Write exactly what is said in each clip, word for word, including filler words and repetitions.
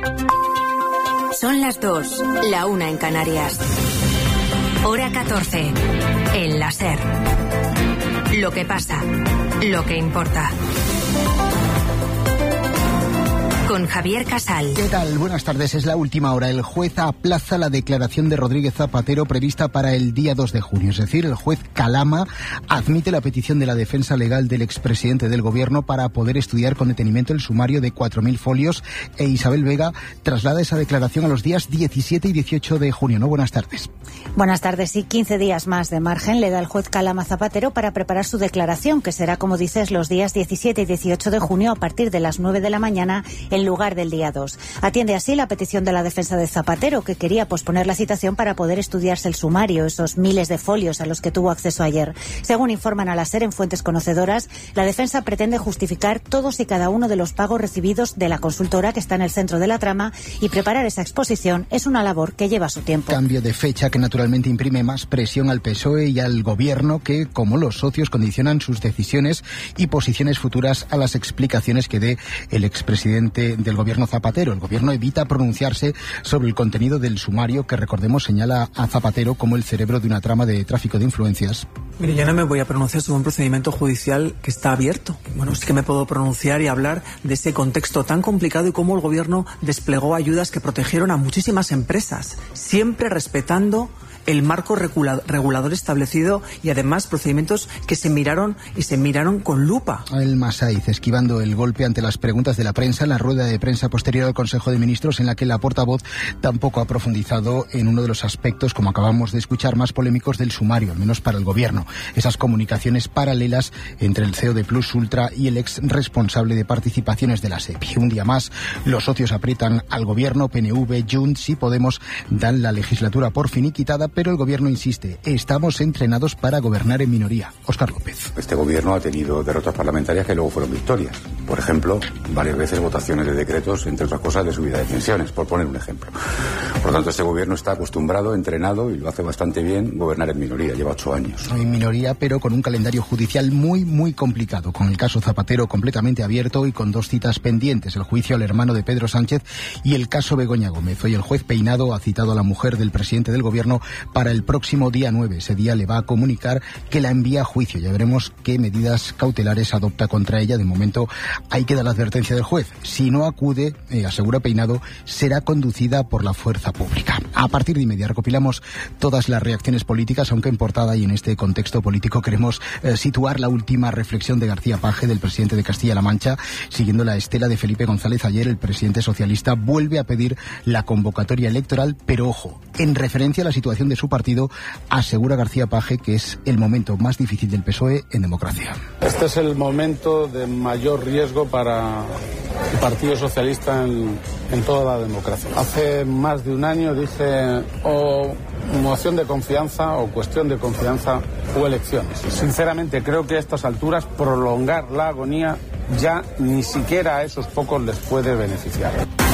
Son las dos, la una en Canarias. Hora catorce, en la SER. Lo que pasa, lo que importa. Con Javier Casal. ¿Qué tal? Buenas tardes. Es la última hora. El juez aplaza la declaración de Rodríguez Zapatero prevista para el día dos de junio. Es decir, el juez Calama admite la petición de la defensa legal del expresidente del gobierno para poder estudiar con detenimiento el sumario de cuatro mil folios, e Isabel Vega traslada esa declaración a los días diecisiete y dieciocho de junio. ¿No? Buenas tardes. Buenas tardes. Y quince días más de margen le da el juez Calama Zapatero para preparar su declaración, que será, como dices, los días diecisiete y dieciocho de junio a partir de las nueve de la mañana en lugar del día dos. Atiende así la petición de la defensa de Zapatero, que quería posponer la citación para poder estudiarse el sumario, esos miles de folios a los que tuvo acceso ayer. Según informan a la SER en fuentes conocedoras, la defensa pretende justificar todos y cada uno de los pagos recibidos de la consultora que está en el centro de la trama, y preparar esa exposición es una labor que lleva su tiempo. Cambio de fecha que naturalmente imprime más presión al P S O E y al gobierno, que, como los socios, condicionan sus decisiones y posiciones futuras a las explicaciones que dé el expresidente del gobierno Zapatero. El gobierno evita pronunciarse sobre el contenido del sumario, que, recordemos, señala a Zapatero como el cerebro de una trama de tráfico de influencias. Mire, yo no me voy a pronunciar sobre un procedimiento judicial que está abierto. Bueno, sí que me puedo pronunciar y hablar de ese contexto tan complicado y cómo el gobierno desplegó ayudas que protegieron a muchísimas empresas, siempre respetando el marco regulador establecido, y además procedimientos que se miraron y se miraron con lupa. El Masaiz esquivando el golpe ante las preguntas de la prensa en la rueda de prensa posterior al Consejo de Ministros, en la que la portavoz tampoco ha profundizado en uno de los aspectos, como acabamos de escuchar, más polémicos del sumario, al menos para el gobierno: esas comunicaciones paralelas entre el C E O de Plus Ultra y el ex responsable de participaciones de la SEPI. Un día más, los socios aprietan al gobierno. P N V, Junts y Podemos dan la legislatura por finiquitada, pero el gobierno insiste: estamos entrenados para gobernar en minoría. Óscar López. Este gobierno ha tenido derrotas parlamentarias que luego fueron victorias. Por ejemplo, varias veces votaciones de decretos, entre otras cosas, de subida de pensiones, por poner un ejemplo. Por lo tanto, este gobierno está acostumbrado, entrenado, y lo hace bastante bien, gobernar en minoría. Lleva ocho años. En minoría, pero con un calendario judicial muy, muy complicado, con el caso Zapatero completamente abierto y con dos citas pendientes: el juicio al hermano de Pedro Sánchez y el caso Begoña Gómez. Hoy el juez Peinado ha citado a la mujer del presidente del gobierno para el próximo día nueve. Ese día le va a comunicar que la envía a juicio. Ya veremos qué medidas cautelares adopta contra ella. De momento hay que dar la advertencia del juez: si no acude, eh, asegura Peinado, será conducida por la fuerza pública. A partir de inmediato recopilamos todas las reacciones políticas, aunque en portada y en este contexto político queremos eh, situar la última reflexión de García Page, del presidente de Castilla-La Mancha. Siguiendo la estela de Felipe González, ayer el presidente socialista vuelve a pedir la convocatoria electoral, pero ojo, en referencia a la situación de su partido, asegura García Page que es el momento más difícil del P S O E en democracia. Este es el momento de mayor riesgo para el Partido Socialista en, en toda la democracia. Hace más de un año dije o moción de confianza o cuestión de confianza o elecciones. Sinceramente creo que a estas alturas prolongar la agonía ya ni siquiera a esos pocos les puede beneficiar.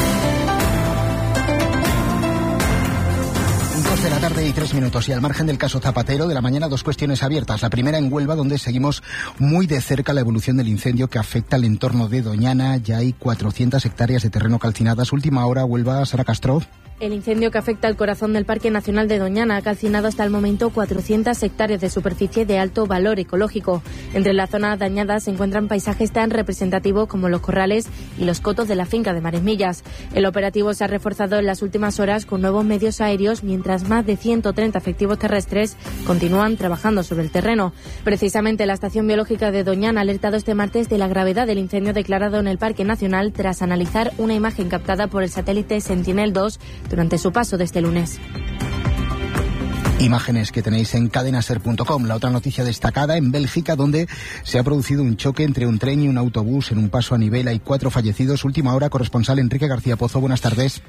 De la tarde y tres minutos. Y al margen del caso Zapatero, de la mañana, dos cuestiones abiertas. La primera en Huelva, donde seguimos muy de cerca la evolución del incendio que afecta al entorno de Doñana. Ya hay cuatrocientas hectáreas de terreno calcinadas. Última hora, Huelva, Sara Castro. El incendio que afecta al corazón del Parque Nacional de Doñana ha calcinado hasta el momento cuatrocientas hectáreas de superficie de alto valor ecológico. Entre la zona dañada se encuentran paisajes tan representativos como los corrales y los cotos de la finca de Mares Millas. El operativo se ha reforzado en las últimas horas con nuevos medios aéreos, mientras más de ciento treinta efectivos terrestres continúan trabajando sobre el terreno. Precisamente la Estación Biológica de Doñana ha alertado este martes de la gravedad del incendio declarado en el Parque Nacional tras analizar una imagen captada por el satélite Sentinel dos durante su paso de este lunes. Imágenes que tenéis en cadenaser punto com. La otra noticia destacada en Bélgica, donde se ha producido un choque entre un tren y un autobús en un paso a nivel. Hay cuatro fallecidos. Última hora, corresponsal Enrique García Pozo. Buenas tardes.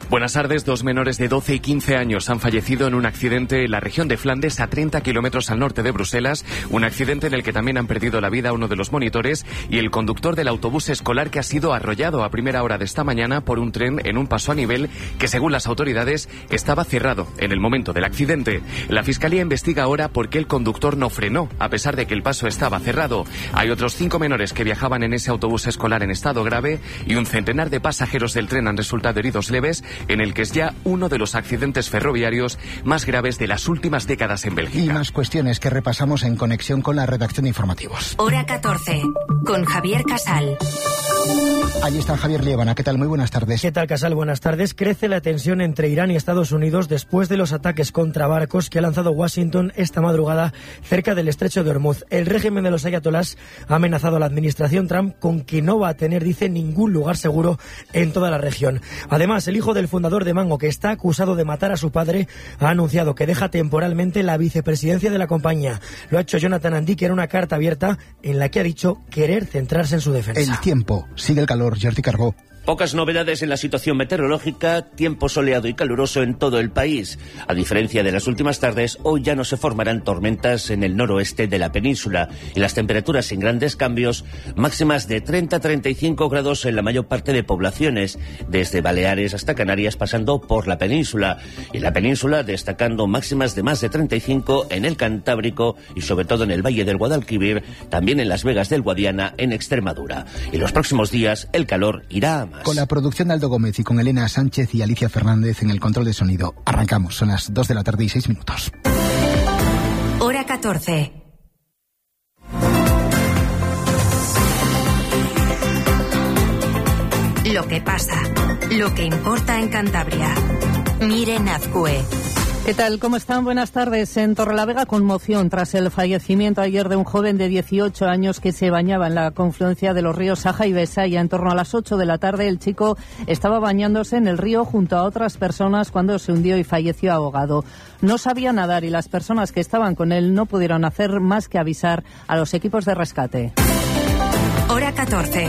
Buenas tardes. Dos menores de doce y quince años han fallecido en un accidente en la región de Flandes, a treinta kilómetros al norte de Bruselas. Un accidente en el que también han perdido la vida uno de los monitores y el conductor del autobús escolar, que ha sido arrollado a primera hora de esta mañana por un tren en un paso a nivel que, según las autoridades, estaba cerrado en el momento del accidente. La Fiscalía investiga ahora por qué el conductor no frenó, a pesar de que el paso estaba cerrado. Hay otros cinco menores que viajaban en ese autobús escolar en estado grave y un centenar de pasajeros del tren han resultado heridos leves, en el que es ya uno de los accidentes ferroviarios más graves de las últimas décadas en Bélgica. Y más cuestiones que repasamos en conexión con la redacción de informativos. Hora catorce, con Javier Casal. Allí está Javier Liébana. ¿Qué tal? Muy buenas tardes. ¿Qué tal, Casal? Buenas tardes. Crece la tensión entre Irán y Estados Unidos después de los ataques contra barcos que ha lanzado Washington esta madrugada cerca del estrecho de Hormuz. El régimen de los ayatolás ha amenazado a la administración Trump con que no va a tener, dice, ningún lugar seguro en toda la región. Además, el hijo del fundador de Mango, que está acusado de matar a su padre, ha anunciado que deja temporalmente la vicepresidencia de la compañía. Lo ha hecho Jonathan Andy, en una carta abierta en la que ha dicho querer centrarse en su defensa. El tiempo. Sigue el calor. Jordi Carbó. Pocas novedades en la situación meteorológica, tiempo soleado y caluroso en todo el país. A diferencia de las últimas tardes, hoy ya no se formarán tormentas en el noroeste de la península y las temperaturas sin grandes cambios, máximas de treinta a treinta y cinco grados en la mayor parte de poblaciones, desde Baleares hasta Canarias, pasando por la península. Y en la península destacando máximas de más de treinta y cinco en el Cantábrico y sobre todo en el Valle del Guadalquivir, también en Las Vegas del Guadiana, en Extremadura. Y los próximos días el calor irá a más. Con la producción de Aldo Gómez y con Elena Sánchez y Alicia Fernández en el control de sonido. Arrancamos, son las dos de la tarde y seis minutos. Hora catorce. Lo que pasa, lo que importa en Cantabria. Miren Azcue. ¿Qué tal? ¿Cómo están? Buenas tardes. En Torrelavega, conmoción tras el fallecimiento ayer de un joven de dieciocho años que se bañaba en la confluencia de los ríos Saja y Besaya. En torno a las ocho de la tarde, el chico estaba bañándose en el río junto a otras personas cuando se hundió y falleció ahogado. No sabía nadar y las personas que estaban con él no pudieron hacer más que avisar a los equipos de rescate. Hora catorce.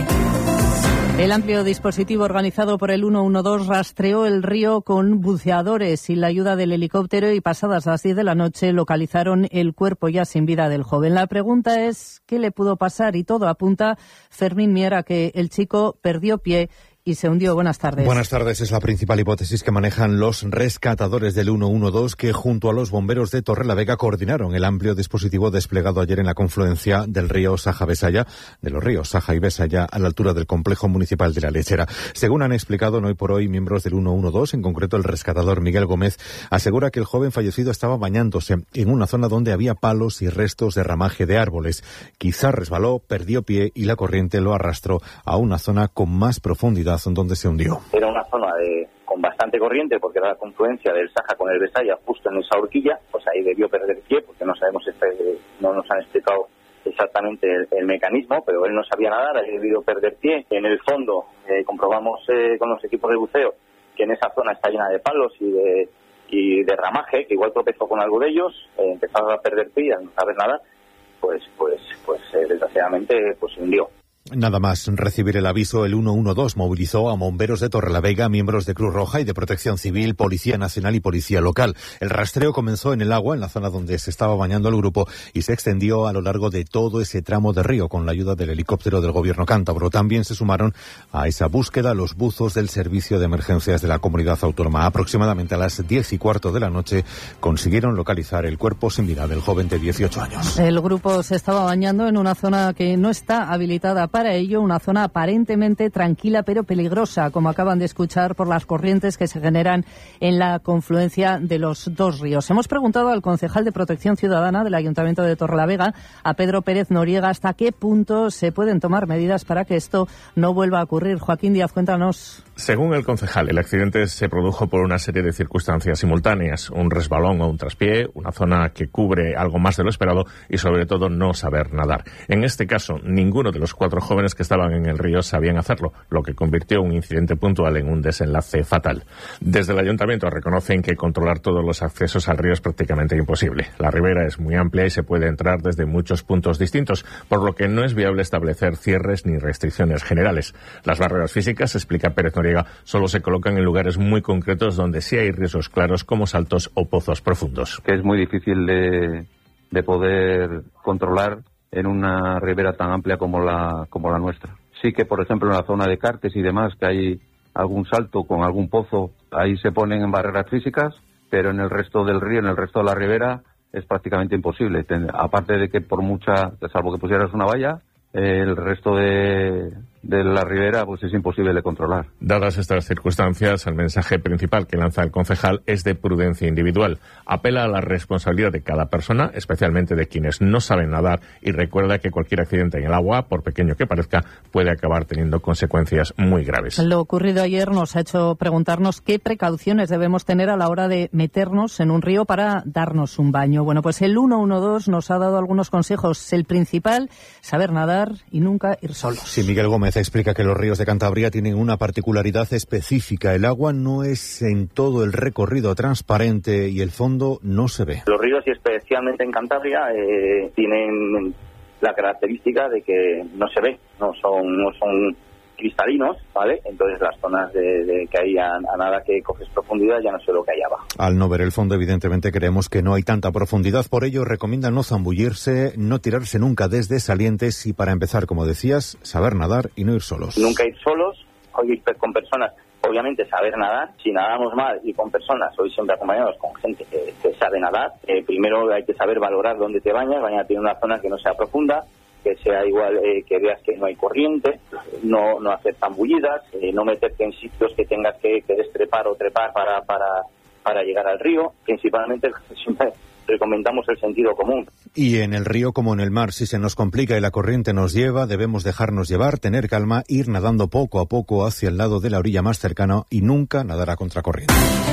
El amplio dispositivo organizado por el ciento doce rastreó el río con buceadores. Sin la ayuda del helicóptero y pasadas las diez de la noche localizaron el cuerpo ya sin vida del joven. La pregunta es ¿qué le pudo pasar? Y todo apunta, Fermín Mier, a que el chico perdió pie y se hundió. Buenas tardes. Buenas tardes. Es la principal hipótesis que manejan los rescatadores del ciento doce, que junto a los bomberos de Torrelavega coordinaron el amplio dispositivo desplegado ayer en la confluencia del río Saja-Besaya, de los ríos Saja y Besaya, a la altura del complejo municipal de La Lechera. Según han explicado hoy por hoy miembros del ciento doce, en concreto el rescatador Miguel Gómez, asegura que el joven fallecido estaba bañándose en una zona donde había palos y restos de ramaje de árboles. Quizá resbaló, perdió pie y la corriente lo arrastró a una zona con más profundidad donde se hundió. Era una zona de, con bastante corriente porque era la confluencia del Saja con el Besaya justo en esa horquilla, pues ahí debió perder pie porque no sabemos, este, no nos han explicado exactamente el, el mecanismo, pero él no sabía nadar, ahí debió perder pie. En el fondo eh, comprobamos eh, con los equipos de buceo que en esa zona está llena de palos y de, y de ramaje, que igual tropezó con algo de ellos, eh, empezaron a perder pie, a no saber nadar, pues, pues, pues eh, desgraciadamente pues se hundió. Nada más recibir el aviso, el ciento doce movilizó a bomberos de Torrelavega, miembros de Cruz Roja y de Protección Civil, Policía Nacional y Policía Local. El rastreo comenzó en el agua, en la zona donde se estaba bañando el grupo, y se extendió a lo largo de todo ese tramo de río con la ayuda del helicóptero del gobierno cántabro. También se sumaron a esa búsqueda los buzos del Servicio de Emergencias de la Comunidad Autónoma. Aproximadamente a las diez y cuarto de la noche consiguieron localizar el cuerpo sin vida del joven de dieciocho años. El grupo se estaba bañando en una zona que no está habilitada para ello, una zona aparentemente tranquila pero peligrosa, como acaban de escuchar, por las corrientes que se generan en la confluencia de los dos ríos. Hemos preguntado al concejal de Protección Ciudadana del Ayuntamiento de Torrelavega, a Pedro Pérez Noriega, hasta qué punto se pueden tomar medidas para que esto no vuelva a ocurrir. Joaquín Díaz, cuéntanos. Según el concejal, el accidente se produjo por una serie de circunstancias simultáneas, un resbalón o un traspié, una zona que cubre algo más de lo esperado y sobre todo no saber nadar. En este caso, ninguno de los cuatro jóvenes que estaban en el río sabían hacerlo, lo que convirtió un incidente puntual en un desenlace fatal. Desde el ayuntamiento reconocen que controlar todos los accesos al río es prácticamente imposible. La ribera es muy amplia y se puede entrar desde muchos puntos distintos, por lo que no es viable establecer cierres ni restricciones generales. Las barreras físicas, explica Pérez Noriega, Torrelavega solo se colocan en lugares muy concretos donde sí hay riesgos claros como saltos o pozos profundos. Que es muy difícil de, de poder controlar en una ribera tan amplia como la, como la nuestra. Sí que, por ejemplo, en la zona de Cartes y demás, que hay algún salto con algún pozo, ahí se ponen en barreras físicas, pero en el resto del río, en el resto de la ribera, es prácticamente imposible. Ten, aparte de que por mucha, salvo que pusieras una valla, eh, el resto de, de la ribera pues es imposible de controlar. Dadas estas circunstancias, el mensaje principal que lanza el concejal es de prudencia individual. Apela a la responsabilidad de cada persona, especialmente de quienes no saben nadar, y recuerda que cualquier accidente en el agua, por pequeño que parezca, puede acabar teniendo consecuencias muy graves. Lo ocurrido ayer nos ha hecho preguntarnos qué precauciones debemos tener a la hora de meternos en un río para darnos un baño. Bueno, pues el ciento doce nos ha dado algunos consejos. El principal, saber nadar y nunca ir solos. Sí, Miguel Gómez explica que los ríos de Cantabria tienen una particularidad específica. El agua no es en todo el recorrido transparente y el fondo no se ve. Los ríos, y especialmente en Cantabria, eh, tienen la característica de que no se ve, no son, no son cristalinos, ¿vale? Entonces las zonas de, de que hay a, a nada que coges profundidad ya no sé lo que hay abajo. Al no ver el fondo, evidentemente creemos que no hay tanta profundidad, por ello recomiendan no zambullirse, no tirarse nunca desde salientes y, para empezar, como decías, saber nadar y no ir solos. Nunca ir solos, hoy ir con personas, obviamente saber nadar. Si nadamos mal y con personas, hoy siempre acompañados con gente que, que sabe nadar, eh, primero hay que saber valorar dónde te bañas, bañarte en una zona que no sea profunda, que sea igual, eh, que veas que no hay corriente, no no hacer zambullidas, eh, no meterte en sitios que tengas que, que destrepar o trepar para, para, para llegar al río. Principalmente siempre recomendamos el sentido común. Y en el río como en el mar, si se nos complica y la corriente nos lleva, debemos dejarnos llevar, tener calma, ir nadando poco a poco hacia el lado de la orilla más cercana y nunca nadar a contracorriente.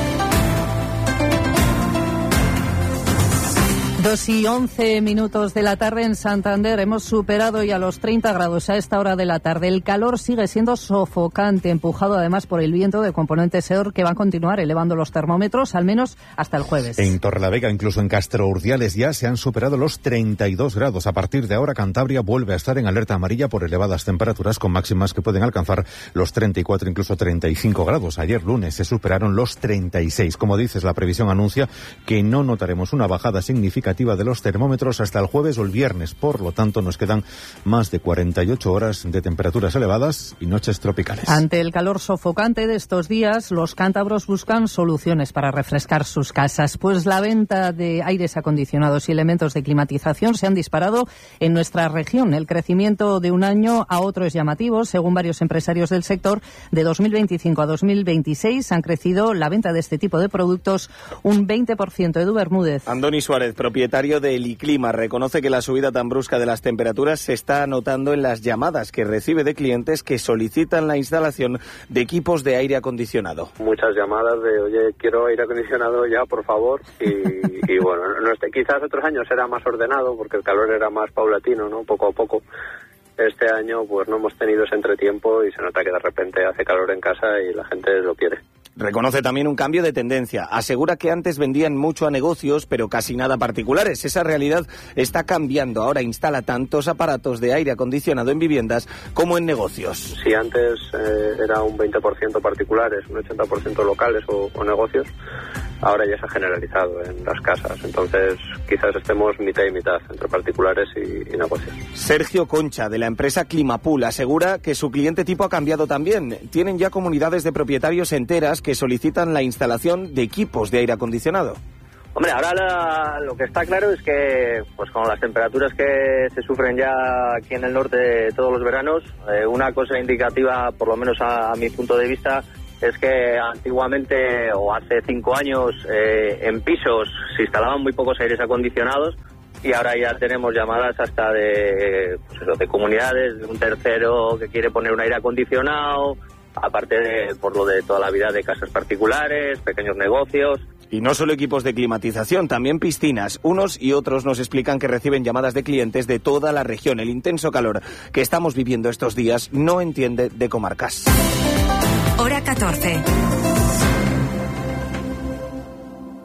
Dos y once minutos de la tarde en Santander. Hemos superado ya los treinta grados a esta hora de la tarde. El calor sigue siendo sofocante, empujado además por el viento de componente SEOR, que va a continuar elevando los termómetros al menos hasta el jueves. En Torrelavega, incluso en Castro Urdiales, ya se han superado los treinta y dos grados. A partir de ahora, Cantabria vuelve a estar en alerta amarilla por elevadas temperaturas, con máximas que pueden alcanzar los treinta y cuatro, incluso treinta y cinco grados. Ayer lunes se superaron los treinta y seis. Como dices, la previsión anuncia que no notaremos una bajada significativa de los termómetros hasta el jueves o el viernes. Por lo tanto, nos quedan más de cuarenta y ocho horas de temperaturas elevadas y noches tropicales. Ante el calor sofocante de estos días, los cántabros buscan soluciones para refrescar sus casas, pues la venta de aires acondicionados y elementos de climatización se han disparado en nuestra región. El crecimiento de un año a otro es llamativo. Según varios empresarios del sector, de dos mil veinticinco a dos mil veintiséis han crecido la venta de este tipo de productos un veinte por ciento. Edu Bermúdez. Andoni Suárez, propietario de Heliclima, reconoce que la subida tan brusca de las temperaturas se está notando en las llamadas que recibe de clientes que solicitan la instalación de equipos de aire acondicionado. Muchas llamadas de, oye, quiero aire acondicionado ya, por favor. Y, y bueno, no este, quizás otros años era más ordenado porque el calor era más paulatino, ¿no? Poco a poco. Este año pues no hemos tenido ese entretiempo y se nota que de repente hace calor en casa y la gente lo quiere. Reconoce también un cambio de tendencia. Asegura que antes vendían mucho a negocios, pero casi nada a particulares. Esa realidad está cambiando. Ahora instala tantos aparatos de aire acondicionado en viviendas como en negocios. Si antes eh, era un veinte por ciento particulares, un ochenta por ciento locales o, o negocios, ahora ya se ha generalizado en las casas. Entonces quizás estemos mitad y mitad entre particulares y, y negocios. Sergio Concha, de la empresa Climapool, asegura que su cliente tipo ha cambiado también. Tienen ya comunidades de propietarios enteras que solicitan la instalación de equipos de aire acondicionado. Hombre, ahora la, lo que está claro es que, pues con las temperaturas que se sufren ya aquí en el norte todos los veranos, eh, una cosa indicativa, por lo menos a, a mi punto de vista, es que antiguamente, o hace cinco años, eh, en pisos se instalaban muy pocos aires acondicionados y ahora ya tenemos llamadas hasta de, pues eso, de comunidades, de un tercero que quiere poner un aire acondicionado, aparte de, por lo de toda la vida, de casas particulares, pequeños negocios. Y no solo equipos de climatización, también piscinas. Unos y otros nos explican que reciben llamadas de clientes de toda la región. El intenso calor que estamos viviendo estos días no entiende de comarcas. Hora catorce.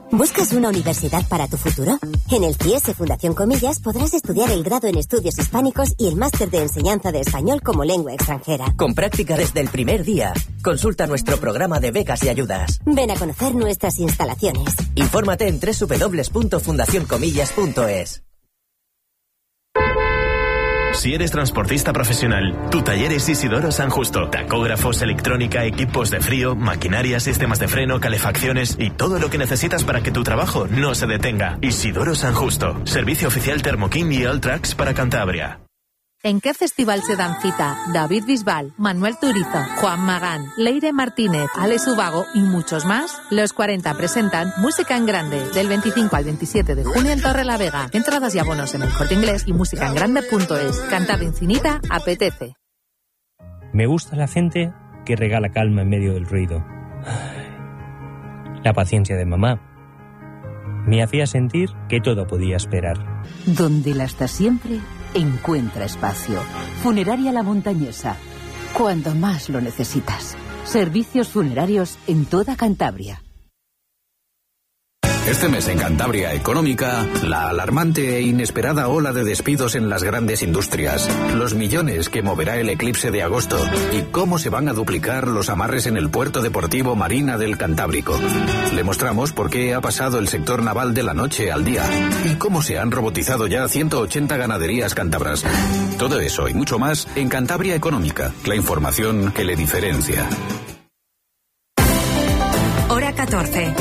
¿Buscas una universidad para tu futuro? En el C I E S E Fundación Comillas podrás estudiar el grado en estudios hispánicos y el máster de enseñanza de español como lengua extranjera. Con práctica desde el primer día. Consulta nuestro programa de becas y ayudas. Ven a conocer nuestras instalaciones. Infórmate en doble u doble u doble u punto fundación comillas punto es. Si eres transportista profesional, tu taller es Isidoro San Justo. Tacógrafos, electrónica, equipos de frío, maquinaria, sistemas de freno, calefacciones y todo lo que necesitas para que tu trabajo no se detenga. Isidoro San Justo. Servicio oficial Thermokim y Alltrax para Cantabria. ¿En qué festival se dan cita David Bisbal, Manuel Turizo, Juan Magán, Leire Martínez, Alex Ubago y muchos más? Los cuarenta presentan Música en Grande del veinticinco al veintisiete de junio en Torrelavega. Entradas y abonos en El Corte Inglés y musicaengrande punto es. Cantar infinita apetece. Me gusta la gente que regala calma en medio del ruido. La paciencia de mamá me hacía sentir que todo podía esperar. Donde la está siempre, encuentra espacio. Funeraria La Montañesa. Cuando más lo necesitas. Servicios funerarios en toda Cantabria. Este mes en Cantabria Económica, la alarmante e inesperada ola de despidos en las grandes industrias, los millones que moverá el eclipse de agosto y cómo se van a duplicar los amarres en el puerto deportivo Marina del Cantábrico. Le mostramos por qué ha pasado el sector naval de la noche al día y cómo se han robotizado ya ciento ochenta ganaderías cántabras. Todo eso y mucho más en Cantabria Económica, la información que le diferencia. Hora catorce.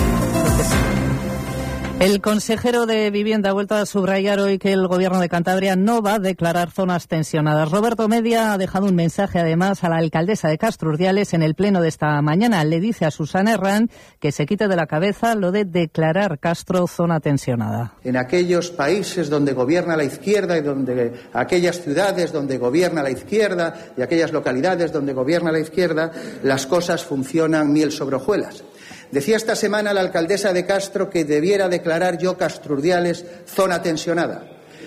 El consejero de Vivienda ha vuelto a subrayar hoy que el Gobierno de Cantabria no va a declarar zonas tensionadas. Roberto Media ha dejado un mensaje además a la alcaldesa de Castrurdiales en el pleno de esta mañana. Le dice a Susana Herrán que se quite de la cabeza lo de declarar Castro zona tensionada. En aquellos países donde gobierna la izquierda y donde aquellas ciudades donde gobierna la izquierda y aquellas localidades donde gobierna la izquierda, las cosas funcionan miel sobre hojuelas. Decía esta semana la alcaldesa de Castro que debiera declarar yo Castrurdiales zona tensionada.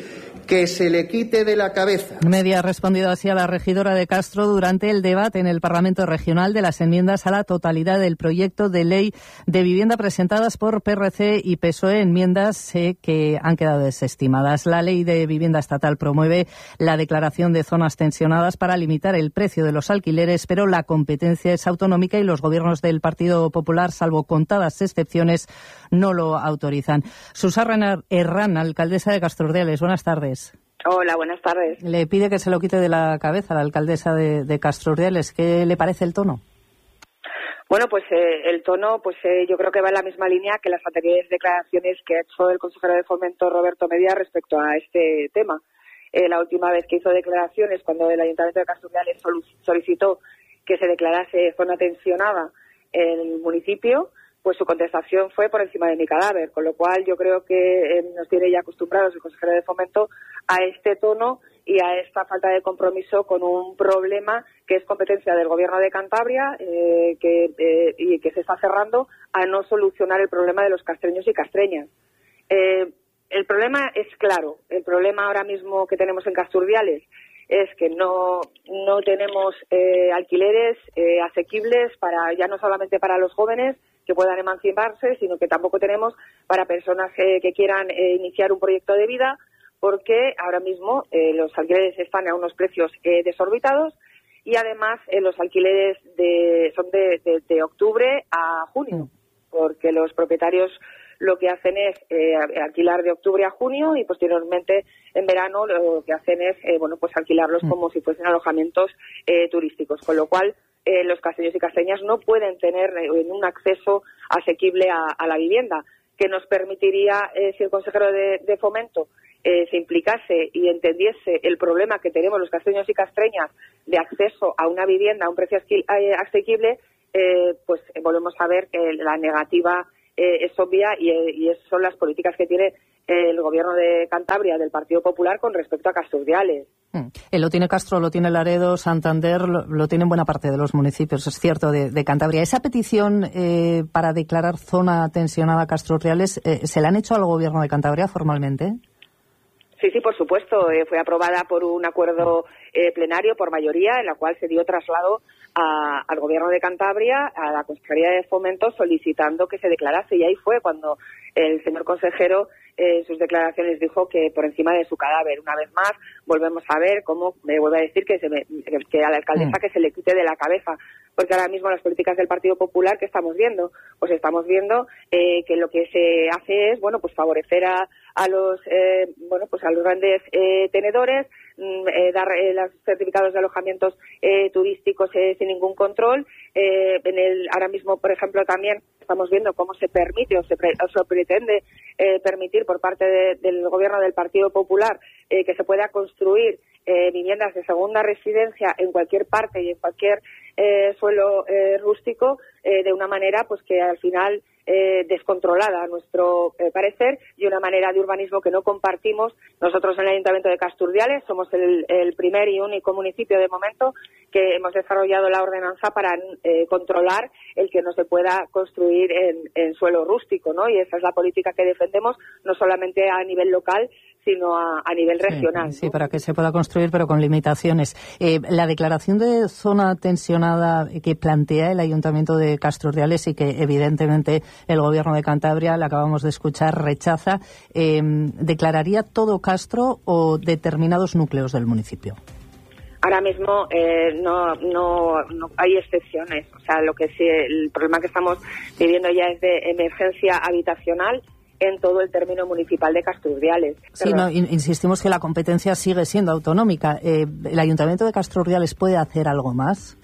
Que se le quite de la cabeza. Media ha respondido así a la regidora de Castro durante el debate en el Parlamento Regional de las enmiendas a la totalidad del proyecto de ley de vivienda presentadas por P R C y P S O E, enmiendas eh, que han quedado desestimadas. La ley de vivienda estatal promueve la declaración de zonas tensionadas para limitar el precio de los alquileres, pero la competencia es autonómica y los gobiernos del Partido Popular, salvo contadas excepciones, no lo autorizan. Susana Herrán, alcaldesa de Castrurdiales, buenas tardes. Hola, buenas tardes. Le pide que se lo quite de la cabeza a la alcaldesa de, de Castrurdiales. ¿Qué le parece el tono? Bueno, pues eh, el tono, pues eh, yo creo que va en la misma línea que las anteriores declaraciones que ha hecho el consejero de Fomento, Roberto Media, respecto a este tema. Eh, la última vez que hizo declaraciones, cuando el Ayuntamiento de Castrurdiales solicitó que se declarase zona tensionada en el municipio, pues su contestación fue por encima de mi cadáver, con lo cual yo creo que eh, nos tiene ya acostumbrados el consejero de Fomento a este tono y a esta falta de compromiso con un problema que es competencia del Gobierno de Cantabria eh, que, eh, y que se está cerrando a no solucionar el problema de los castreños y castreñas. Eh, el problema es claro, el problema ahora mismo que tenemos en Castrurdiales es que no no tenemos eh, alquileres eh, asequibles para ya no solamente para los jóvenes que puedan emanciparse, sino que tampoco tenemos para personas eh, que quieran eh, iniciar un proyecto de vida, porque ahora mismo eh, los alquileres están a unos precios eh, desorbitados y además eh, los alquileres de, son de, de, de octubre a junio, porque los propietarios lo que hacen es eh, alquilar de octubre a junio y posteriormente en verano lo que hacen es eh, bueno pues alquilarlos como si fuesen alojamientos eh, turísticos, con lo cual eh, los casteños y casteñas no pueden tener eh, un acceso asequible a, a la vivienda, que nos permitiría, eh, si el consejero de, de Fomento eh, se implicase y entendiese el problema que tenemos los casteños y castreñas de acceso a una vivienda a un precio asequible, eh, pues eh, volvemos a ver que la negativa Eh, es obvia y, y es, son las políticas que tiene el Gobierno de Cantabria del Partido Popular con respecto a Castrurdiales. Mm. Eh, lo tiene Castro, lo tiene Laredo, Santander, lo, lo tienen buena parte de los municipios, es cierto, de, de Cantabria. Esa petición eh, para declarar zona tensionada Castrurdiales, eh, ¿se la han hecho al Gobierno de Cantabria formalmente? Sí, sí, por supuesto. Eh, fue aprobada por un acuerdo eh, plenario por mayoría, en la cual se dio traslado a, al Gobierno de Cantabria, a la Consejería de Fomento, solicitando que se declarase. Y ahí fue cuando el señor consejero en eh, sus declaraciones dijo que por encima de su cadáver. Una vez más, volvemos a ver cómo, me vuelve a decir que, se me, que a la alcaldesa que se le quite de la cabeza. Porque ahora mismo las políticas del Partido Popular, ¿qué estamos viendo? Pues estamos viendo eh, que lo que se hace es, bueno, pues favorecer a, a los, eh, bueno, pues a los grandes eh, tenedores, eh, dar eh, los certificados de alojamientos eh, turísticos eh, sin ningún control. Eh, en el, ahora mismo, por ejemplo, también estamos viendo cómo se permite o se, pre, o se pretende eh, permitir por parte de, del gobierno del Partido Popular eh, que se pueda construir eh, viviendas de segunda residencia en cualquier parte y en cualquier eh, suelo eh, rústico eh, de una manera pues que al final eh, descontrolada a nuestro eh, parecer y una manera de urbanismo que no compartimos. Nosotros en el Ayuntamiento de Casturdiales somos el, el primer y único municipio de momento que hemos desarrollado la ordenanza para eh, controlar el que no se pueda construir en, en suelo rústico, ¿no? Y esa es la política que defendemos no solamente a nivel local, sino a, a nivel regional. Sí, sí, para que se pueda construir, pero con limitaciones. Eh, la declaración de zona tensionada que plantea el Ayuntamiento de Casturdiales y que evidentemente el Gobierno de Cantabria, la acabamos de escuchar, rechaza, eh, ¿declararía todo Castro o determinados núcleos del municipio? Ahora mismo eh, no, no, no hay excepciones. O sea, lo que sí, el problema que estamos viviendo ya es de emergencia habitacional en todo el término municipal de Casturdiales. Sí, no, insistimos que la competencia sigue siendo autonómica. Eh, ¿El Ayuntamiento de Casturdiales puede hacer algo más?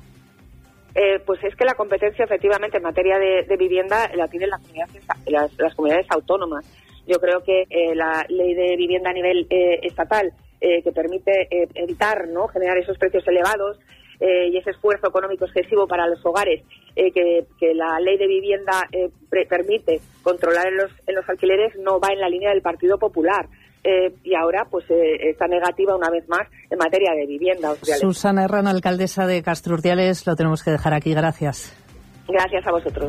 Eh, pues es que la competencia, efectivamente, en materia de, de vivienda la tienen las comunidades, las, las comunidades autónomas. Yo creo que eh, la ley de vivienda a nivel eh, estatal, eh, que permite eh, evitar, ¿no?, generar esos precios elevados eh, y ese esfuerzo económico excesivo para los hogares, eh, que, que la ley de vivienda eh, pre- permite controlar en los, en los alquileres, no va en la línea del Partido Popular. Eh, y ahora pues eh, está negativa una vez más en materia de vivienda. Susana Herrán, alcaldesa de Casturdiales, lo tenemos que dejar aquí. Gracias. Gracias a vosotros.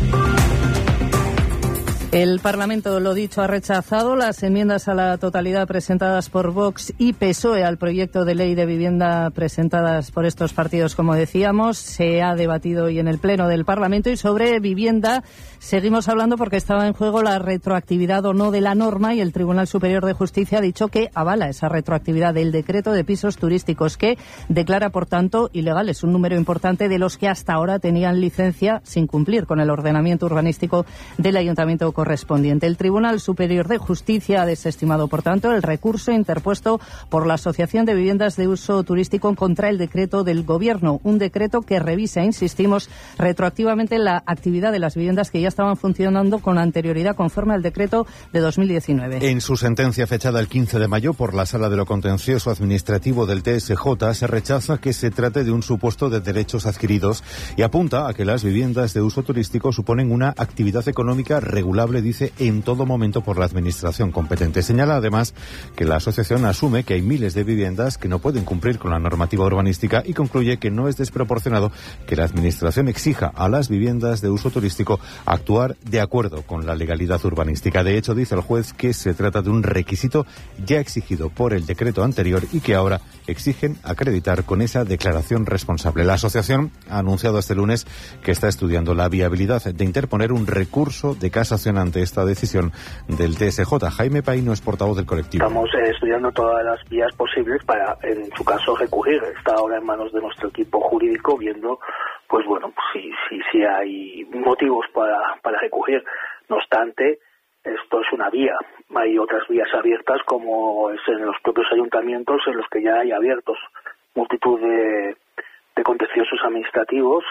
El Parlamento, lo dicho, ha rechazado las enmiendas a la totalidad presentadas por Vox y P S O E al proyecto de ley de vivienda presentadas por estos partidos, como decíamos. Se ha debatido hoy en el Pleno del Parlamento y sobre vivienda seguimos hablando porque estaba en juego la retroactividad o no de la norma y el Tribunal Superior de Justicia ha dicho que avala esa retroactividad del decreto de pisos turísticos que declara, por tanto, ilegales un número importante de los que hasta ahora tenían licencia sin cumplir con el ordenamiento urbanístico del Ayuntamiento correspondiente. El Tribunal Superior de Justicia ha desestimado, por tanto, el recurso interpuesto por la Asociación de Viviendas de Uso Turístico contra el decreto del Gobierno, un decreto que revisa, insistimos, retroactivamente la actividad de las viviendas que ya estaban funcionando con anterioridad conforme al decreto de dos mil diecinueve. En su sentencia fechada el quince de mayo por la Sala de lo Contencioso Administrativo del T S J, se rechaza que se trate de un supuesto de derechos adquiridos y apunta a que las viviendas de uso turístico suponen una actividad económica regulable, dice, en todo momento por la Administración competente. Señala además que la asociación asume que hay miles de viviendas que no pueden cumplir con la normativa urbanística y concluye que no es desproporcionado que la Administración exija a las viviendas de uso turístico actuar de acuerdo con la legalidad urbanística. De hecho, dice el juez que se trata de un requisito ya exigido por el decreto anterior y que ahora exigen acreditar con esa declaración responsable. La asociación ha anunciado este lunes que está estudiando la viabilidad de interponer un recurso de casación ante esta decisión del T S J. Jaime Paino es portavoz del colectivo. Estamos eh, estudiando todas las vías posibles para, en su caso, recurrir. Está ahora en manos de nuestro equipo jurídico viendo, pues bueno, pues, si, si, si hay motivos para, para recurrir. No obstante, esto es una vía. Hay otras vías abiertas, como es en los propios ayuntamientos, en los que ya hay abiertos multitud de, de contenciosos administrativos.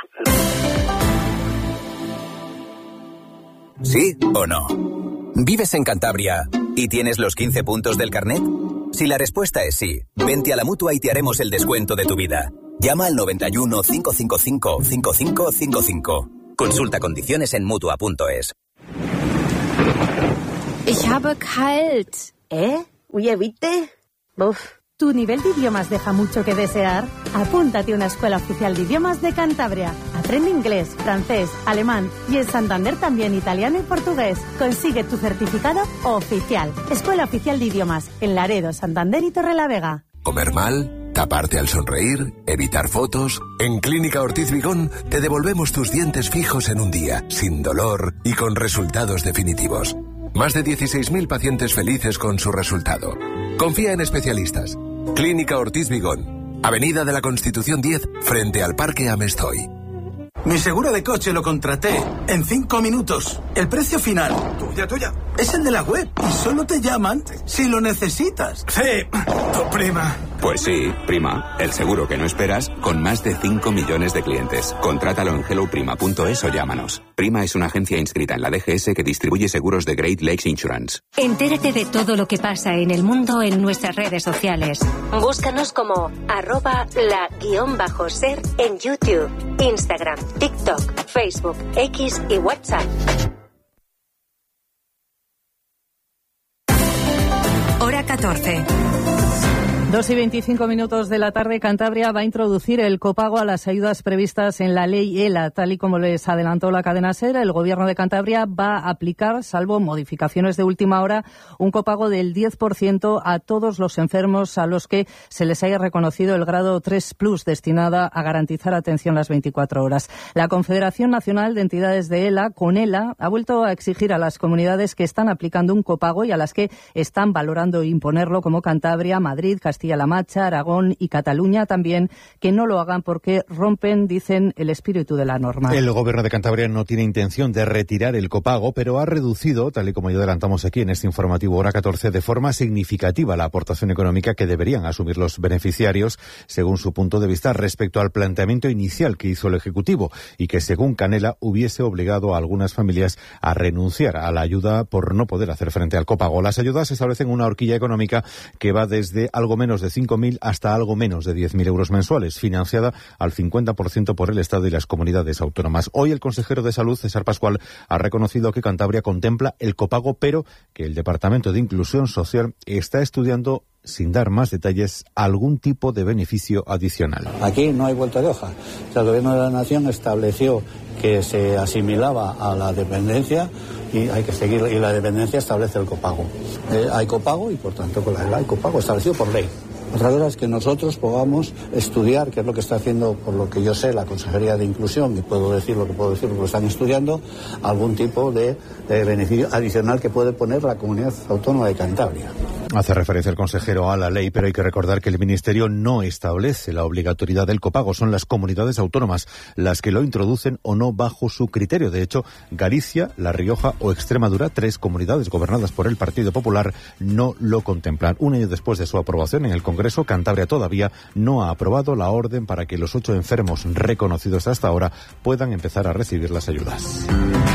¿Sí o no? ¿Vives en Cantabria y tienes los quince puntos del carnet? Si la respuesta es sí, vente a la Mutua y te haremos el descuento de tu vida. Llama al noventa y uno, cinco cinco cinco, cinco cinco cinco cinco. Consulta condiciones en Mutua punto es. Ich habe kalt. ¿Eh? Oye, ¿viste? Uf. ¿Tu nivel de idiomas deja mucho que desear? Apúntate a una escuela oficial de idiomas de Cantabria. Aprende inglés, francés, alemán y en Santander también italiano y portugués. Consigue tu certificado oficial. Escuela Oficial de Idiomas en Laredo, Santander y Torrelavega. ¿Comer mal? ¿Taparte al sonreír? ¿Evitar fotos? En Clínica Ortiz Vigón te devolvemos tus dientes fijos en un día, sin dolor y con resultados definitivos. Más de dieciséis mil pacientes felices con su resultado. Confía en especialistas. Clínica Ortiz Vigón, Avenida de la Constitución diez, frente al Parque Amestoy. Mi seguro de coche lo contraté en cinco minutos. El precio final, tuya, tuya, es el de la web y solo te llaman si lo necesitas. Sí, tu prima. Pues sí, Prima, el seguro que no esperas con más de cinco millones de clientes. Contrátalo en hello prima punto es o llámanos. Prima es una agencia inscrita en la D G S que distribuye seguros de Great Lakes Insurance. Entérate de todo lo que pasa en el mundo en nuestras redes sociales. Búscanos como arroba la guión bajo ser en YouTube, Instagram, TikTok, Facebook, X y WhatsApp. Hora catorce. Dos y veinticinco minutos de la tarde, Cantabria va a introducir el copago a las ayudas previstas en la ley ELA. Tal y como les adelantó la cadena SER, el Gobierno de Cantabria va a aplicar, salvo modificaciones de última hora, un copago del diez por ciento a todos los enfermos a los que se les haya reconocido el grado tres plus, destinada a garantizar atención las veinticuatro horas. La Confederación Nacional de Entidades de ELA, CONELA, ha vuelto a exigir a las comunidades que están aplicando un copago y a las que están valorando imponerlo, como Cantabria, Madrid, Castilla Castilla-La Mancha, Aragón y Cataluña también, que no lo hagan porque rompen, dicen, el espíritu de la norma. El Gobierno de Cantabria no tiene intención de retirar el copago, pero ha reducido, tal y como ya adelantamos aquí en este informativo Hora catorce, de forma significativa la aportación económica que deberían asumir los beneficiarios, según su punto de vista, respecto al planteamiento inicial que hizo el Ejecutivo y que, según Canela, hubiese obligado a algunas familias a renunciar a la ayuda por no poder hacer frente al copago. Las ayudas establecen una horquilla económica que va desde algo menos de cinco mil hasta algo menos de diez mil euros mensuales, financiada al cincuenta por ciento por el Estado y las comunidades autónomas. Hoy el consejero de Salud, César Pascual, ha reconocido que Cantabria contempla el copago, pero que el Departamento de Inclusión Social está estudiando, sin dar más detalles, algún tipo de beneficio adicional. Aquí no hay vuelta de hoja. O sea, el Gobierno de la Nación estableció que se asimilaba a la dependencia y hay que seguir, y la dependencia establece el copago. Eh, hay copago y, por tanto, con la hay copago establecido por ley. Otra cosa es que nosotros podamos estudiar, que es lo que está haciendo, por lo que yo sé, la Consejería de Inclusión, y puedo decir lo que puedo decir porque lo están estudiando, algún tipo de, de beneficio adicional que puede poner la Comunidad Autónoma de Cantabria. Hace referencia el consejero a la ley, pero hay que recordar que el Ministerio no establece la obligatoriedad del copago. Son las comunidades autónomas las que lo introducen o no bajo su criterio. De hecho, Galicia, La Rioja o Extremadura, tres comunidades gobernadas por el Partido Popular, no lo contemplan. Un año después de su aprobación en el Congreso, Cantabria todavía no ha aprobado la orden para que los ocho enfermos reconocidos hasta ahora puedan empezar a recibir las ayudas.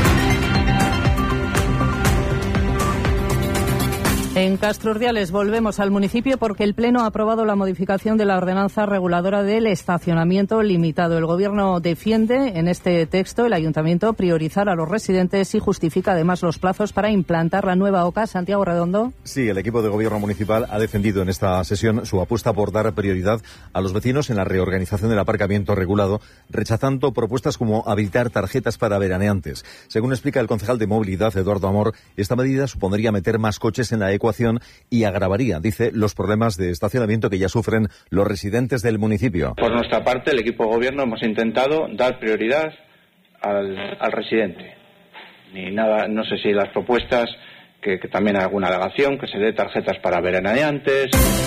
En Castro Urdiales volvemos al municipio porque el Pleno ha aprobado la modificación de la ordenanza reguladora del estacionamiento limitado. El Gobierno defiende en este texto el Ayuntamiento priorizar a los residentes y justifica además los plazos para implantar la nueva OCA. Santiago Redondo. Sí, el equipo de Gobierno municipal ha defendido en esta sesión su apuesta por dar prioridad a los vecinos en la reorganización del aparcamiento regulado, rechazando propuestas como habilitar tarjetas para veraneantes. Según explica el concejal de Movilidad, Eduardo Amor, esta medida supondría meter más coches en la ecuación y agravaría, dice, los problemas de estacionamiento que ya sufren los residentes del municipio. Por nuestra parte, el equipo de gobierno hemos intentado dar prioridad al, al residente. Ni nada, no sé si las propuestas, que, que también hay alguna alegación, que se dé tarjetas para veraneantes.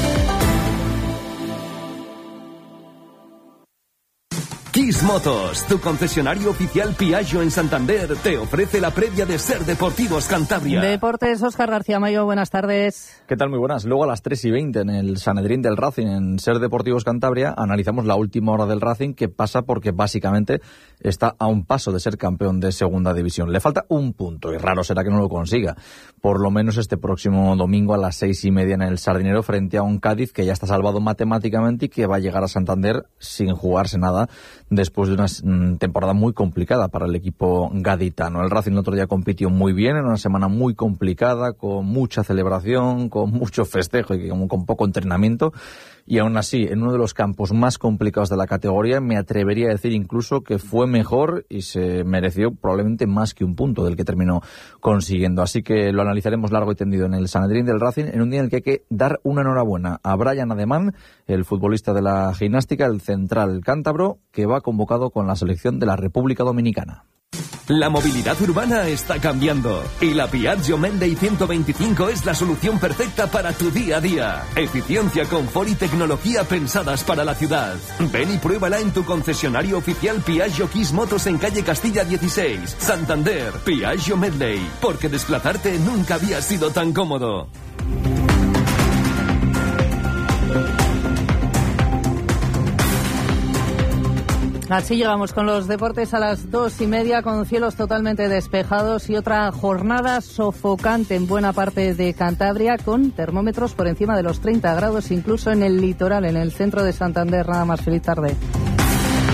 Kiss Motos, tu concesionario oficial Piaggio en Santander, te ofrece la previa de Ser Deportivos Cantabria. Deportes, Óscar García Mayo, buenas tardes. ¿Qué tal? Muy buenas. Luego a las tres y veinte en el Sanedrín del Racing, en Ser Deportivos Cantabria, analizamos la última hora del Racing, que pasa porque básicamente está a un paso de ser campeón de Segunda División. Le falta un punto y raro será que no lo consiga. Por lo menos este próximo domingo a las seis y media en el Sardinero, frente a un Cádiz que ya está salvado matemáticamente y que va a llegar a Santander sin jugarse nada de después de una mm, temporada muy complicada para el equipo gaditano. El Racing el otro día compitió muy bien, en una semana muy complicada, con mucha celebración, con mucho festejo y con, con poco entrenamiento. Y aún así, en uno de los campos más complicados de la categoría, me atrevería a decir incluso que fue mejor y se mereció probablemente más que un punto del que terminó consiguiendo. Así que lo analizaremos largo y tendido en el Sanedrín del Racing, en un día en el que hay que dar una enhorabuena a Brian Ademán, el futbolista de la gimnástica, el central cántabro, que va convocado con la selección de la República Dominicana. La movilidad urbana está cambiando y la Piaggio Menday ciento veinticinco es la solución perfecta para tu día a día. Eficiencia, confort y tecnología pensadas para la ciudad. Ven y pruébala en tu concesionario oficial Piaggio Kiss Motos en calle Castilla dieciséis, Santander. Piaggio Medley, porque desplazarte nunca había sido tan cómodo. Así llegamos con los deportes a las dos y media, con cielos totalmente despejados y otra jornada sofocante en buena parte de Cantabria, con termómetros por encima de los treinta grados, incluso en el litoral, en el centro de Santander. Nada más, feliz tarde.